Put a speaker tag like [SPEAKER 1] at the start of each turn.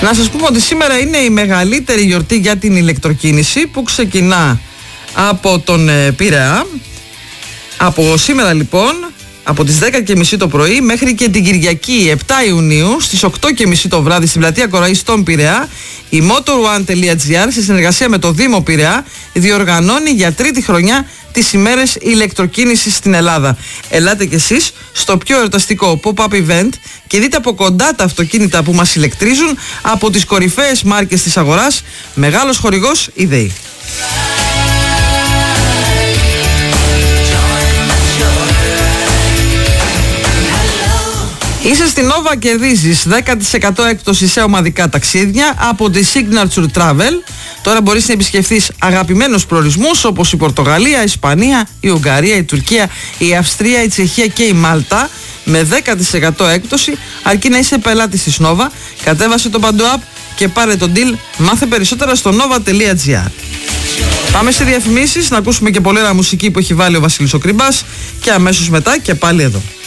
[SPEAKER 1] Να σας πούμε ότι σήμερα είναι η μεγαλύτερη γιορτή για την ηλεκτροκίνηση που ξεκινά από τον Πειραιά. Από σήμερα λοιπόν, από τις 10.30 το πρωί μέχρι και την Κυριακή 7 Ιουνίου στις 8.30 το βράδυ στην πλατεία Κοραή στον Πειραιά, η motor1.gr σε συνεργασία με το Δήμο Πειραιά διοργανώνει για τρίτη χρονιά τις ημέρες ηλεκτροκίνησης στην Ελλάδα. Ελάτε κι εσείς στο πιο εορταστικό pop-up event και δείτε από κοντά τα αυτοκίνητα που μας ηλεκτρίζουν από τις κορυφαίες μάρκες της αγοράς. Μεγάλος χορηγός η ΔΕΗ. Είσαι στην Nova, κερδίζεις 10% έκπτωση σε ομαδικά ταξίδια από τη Signature Travel. Τώρα μπορείς να επισκεφθείς αγαπημένους προορισμούς όπως η Πορτογαλία, η Ισπανία, η Ουγγαρία, η Τουρκία, η Αυστρία, η Τσεχία και η Μάλτα με 10% έκπτωση, αρκεί να είσαι πελάτης της Nova. Κατέβασε το Παντού App και πάρε τον deal. Μάθε περισσότερα στο nova.gr. Πάμε σε διαφημίσεις, να ακούσουμε και πολύ ωραία μουσική που έχει βάλει ο Βασίλης ο Κριμπάς και αμέσως μετά και πάλι εδώ.